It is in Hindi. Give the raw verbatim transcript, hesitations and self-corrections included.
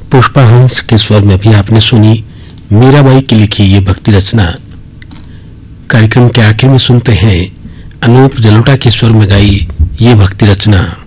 पुष्पहंस के स्वर में भी आपने सुनी मीराबाई की लिखी ये भक्ति रचना। कार्यक्रम के आखिर में सुनते हैं अनूप जलोटा के स्वर में गाई ये भक्ति रचना।